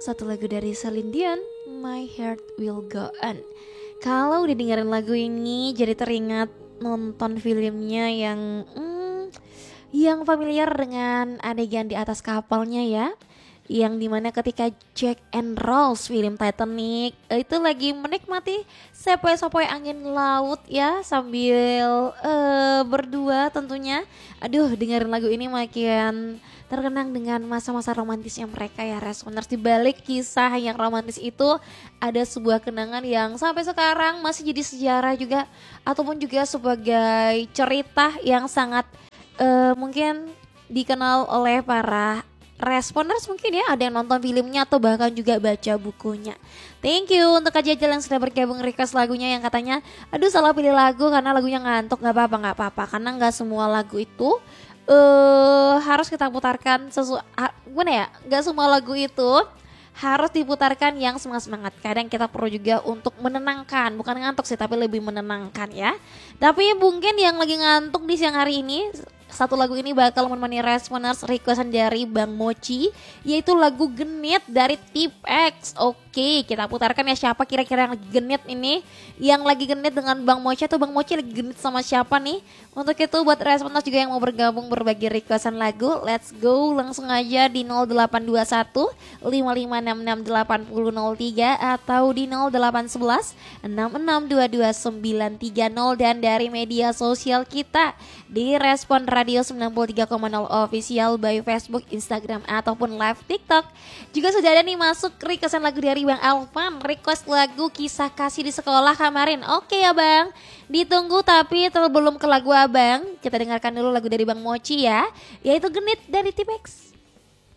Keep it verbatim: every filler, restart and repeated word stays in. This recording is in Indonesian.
satu lagu dari Celine Dion, My Heart Will Go On. Kalau udah dengerin lagu ini jadi teringat nonton filmnya yang hmm, yang familiar dengan adegan di atas kapalnya ya. Yang dimana ketika Jack and Rose film Titanic itu lagi menikmati sepoi-sepoi angin laut ya sambil uh, berdua tentunya. Aduh, dengerin lagu ini makin terkenang dengan masa-masa romantisnya mereka ya Responers. Di balik kisah yang romantis itu ada sebuah kenangan yang sampai sekarang masih jadi sejarah juga, ataupun juga sebagai cerita yang sangat uh, mungkin dikenal oleh para Responers mungkin ya, ada yang nonton filmnya atau bahkan juga baca bukunya. Thank you untuk Kak Jajal yang sudah bergabung request lagunya yang katanya aduh salah pilih lagu karena lagunya ngantuk. Gak apa-apa, gak apa-apa, karena gak semua lagu itu uh, harus kita putarkan sesuai, gimana ya, gak semua lagu itu harus diputarkan yang semangat-semangat. Kadang kita perlu juga untuk menenangkan, bukan ngantuk sih tapi lebih menenangkan ya. Tapi mungkin yang lagi ngantuk di siang hari ini, satu lagu ini bakal menemani Responers requestan dari Bang Mochi, yaitu lagu Genit dari Tipex. Oke, kita putarkan ya, siapa kira-kira yang lagi genit ini? Yang lagi genit dengan Bang Mochi atau Bang Mochi lagi genit sama siapa nih? Untuk itu buat Responers juga yang mau bergabung berbagi requestan lagu, let's go langsung aja di nol delapan dua satu lima lima enam enam delapan nol nol tiga atau di nol delapan satu satu enam enam dua dua sembilan tiga nol dan dari media sosial kita di Respon Radio sembilan puluh tiga koma nol official by Facebook, Instagram ataupun live TikTok. Juga sudah ada nih masuk requestan lagu dari Bang Alvan, request lagu Kisah Kasih di Sekolah kemarin. Oke ya Bang, ditunggu tapi sebelum ke lagu Abang, kita dengarkan dulu lagu dari Bang Mochi ya, yaitu Genit dari Tipex.